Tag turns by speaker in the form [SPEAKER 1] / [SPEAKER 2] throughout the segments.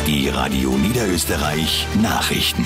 [SPEAKER 1] Die Radio Niederösterreich Nachrichten.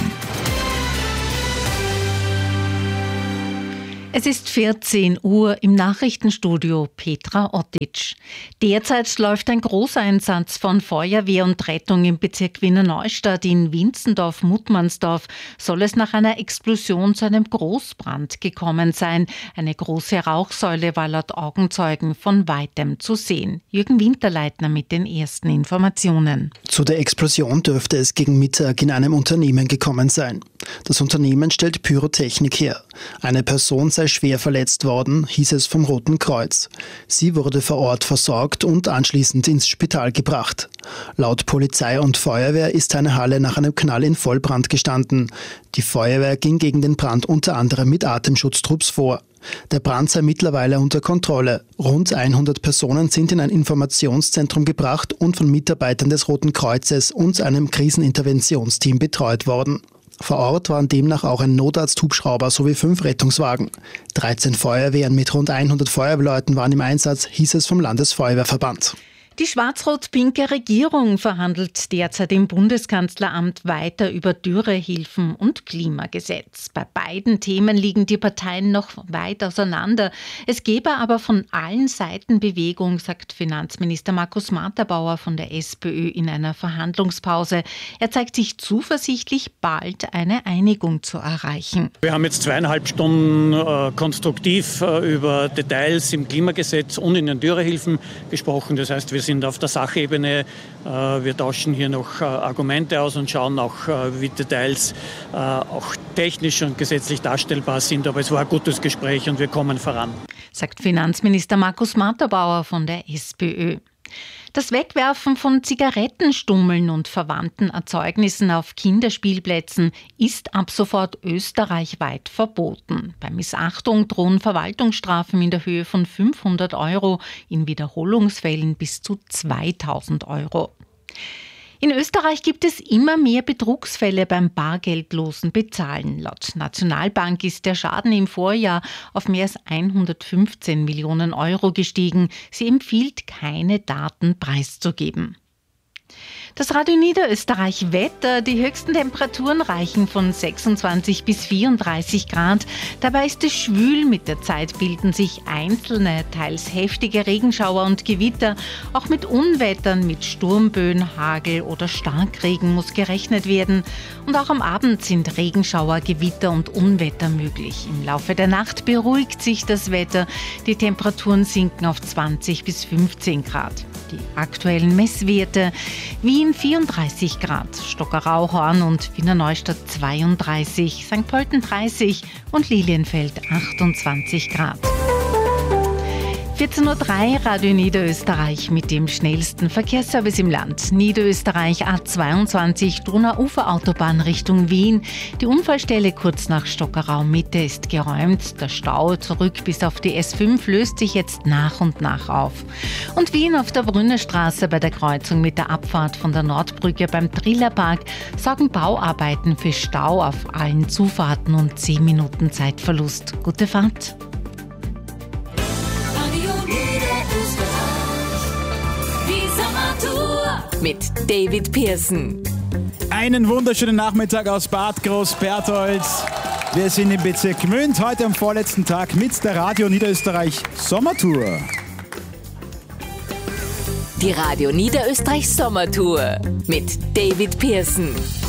[SPEAKER 2] Es ist 14 Uhr im Nachrichtenstudio Petra Ottic. Derzeit läuft ein Großeinsatz von Feuerwehr und Rettung im Bezirk Wiener Neustadt. In Winzendorf-Muttmannsdorf soll es nach einer Explosion zu einem Großbrand gekommen sein. Eine große Rauchsäule war laut Augenzeugen von weitem zu sehen. Jürgen Winterleitner mit den ersten Informationen.
[SPEAKER 3] Zu der Explosion dürfte es gegen Mittag in einem Unternehmen gekommen sein. Das Unternehmen stellt Pyrotechnik her. Eine Person sei schwer verletzt worden, hieß es vom Roten Kreuz. Sie wurde vor Ort versorgt und anschließend ins Spital gebracht. Laut Polizei und Feuerwehr ist eine Halle nach einem Knall in Vollbrand gestanden. Die Feuerwehr ging gegen den Brand unter anderem mit Atemschutztrupps vor. Der Brand sei mittlerweile unter Kontrolle. Rund 100 Personen sind in ein Informationszentrum gebracht und von Mitarbeitern des Roten Kreuzes und einem Kriseninterventionsteam betreut worden. Vor Ort waren demnach auch ein Notarzt-Hubschrauber sowie 5 Rettungswagen. 13 Feuerwehren mit rund 100 Feuerwehrleuten waren im Einsatz, hieß es vom Landesfeuerwehrverband.
[SPEAKER 2] Die schwarz-rot-pinke Regierung verhandelt derzeit im Bundeskanzleramt weiter über Dürrehilfen und Klimagesetz. Bei beiden Themen liegen die Parteien noch weit auseinander. Es gebe aber von allen Seiten Bewegung, sagt Finanzminister Markus Matterbauer von der SPÖ in einer Verhandlungspause. Er zeigt sich zuversichtlich, bald eine Einigung zu erreichen.
[SPEAKER 4] Wir haben jetzt 2,5 Stunden konstruktiv über Details im Klimagesetz und in den Dürrehilfen gesprochen. Das heißt, wir sind auf der Sachebene, wir tauschen hier noch Argumente aus und schauen auch, wie Details auch technisch und gesetzlich darstellbar sind. Aber es war ein gutes Gespräch und wir kommen voran,
[SPEAKER 2] sagt Finanzminister Markus Matterbauer von der SPÖ. Das Wegwerfen von Zigarettenstummeln und verwandten Erzeugnissen auf Kinderspielplätzen ist ab sofort österreichweit verboten. Bei Missachtung drohen Verwaltungsstrafen in der Höhe von 500 €, in Wiederholungsfällen bis zu 2.000 €. In Österreich gibt es immer mehr Betrugsfälle beim bargeldlosen Bezahlen. Laut Nationalbank ist der Schaden im Vorjahr auf mehr als 115 Millionen € gestiegen. Sie empfiehlt, keine Daten preiszugeben. Das Radio Niederösterreich Wetter, die höchsten Temperaturen reichen von 26 bis 34 Grad. Dabei ist es schwül, mit der Zeit bilden sich einzelne, teils heftige Regenschauer und Gewitter. Auch mit Unwettern, mit Sturmböen, Hagel oder Starkregen muss gerechnet werden. Und auch am Abend sind Regenschauer, Gewitter und Unwetter möglich. Im Laufe der Nacht beruhigt sich das Wetter. Die Temperaturen sinken auf 20 bis 15 Grad. Die aktuellen Messwerte: Wien 34 Grad, Stockerau, Horn und Wiener Neustadt 32, St. Pölten 30 und Lilienfeld 28 Grad. 14.03 Uhr, Radio Niederösterreich mit dem schnellsten Verkehrsservice im Land. Niederösterreich A22, Donauuferautobahn Richtung Wien. Die Unfallstelle kurz nach Stockerau Mitte ist geräumt. Der Stau zurück bis auf die S5 löst sich jetzt nach und nach auf. Und Wien auf der Brünnerstraße bei der Kreuzung mit der Abfahrt von der Nordbrücke beim Trillerpark sorgen Bauarbeiten für Stau auf allen Zufahrten und 10 Minuten Zeitverlust. Gute Fahrt!
[SPEAKER 5] Mit David Pearson.
[SPEAKER 6] Einen wunderschönen Nachmittag aus Bad Großberthold. Wir sind im Bezirk Gmünd, heute am vorletzten Tag mit der Radio Niederösterreich Sommertour.
[SPEAKER 5] Die Radio Niederösterreich Sommertour mit David Pearson.